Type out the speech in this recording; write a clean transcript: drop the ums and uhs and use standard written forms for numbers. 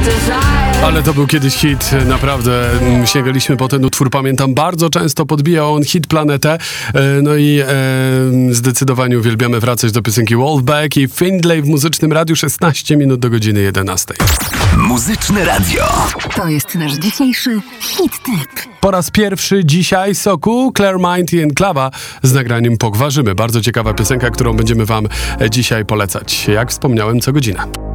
Ale to był kiedyś hit, naprawdę sięgaliśmy po ten utwór, pamiętam, bardzo często podbijał on hit Planetę, no i zdecydowanie uwielbiamy wracać do piosenki Wolfpack i Findlay w Muzycznym Radiu, 16 minut do godziny 11. Muzyczne Radio. To jest nasz dzisiejszy hit tip. Po raz pierwszy dzisiaj Soku, Claire Mind i Enklawa z nagraniem Pogwarzymy. Bardzo ciekawa piosenka, którą będziemy wam dzisiaj polecać, jak wspomniałem, co godzinę.